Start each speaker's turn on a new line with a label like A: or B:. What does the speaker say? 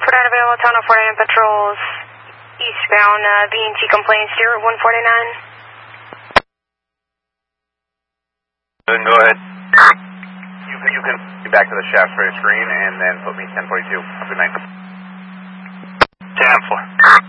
A: Fort available, Town of Fort Anne patrols eastbound, B&T complaints here at 149.
B: Then go ahead. You can get back to the shaft for screen and then put me 1042. Good night.
C: 10-4.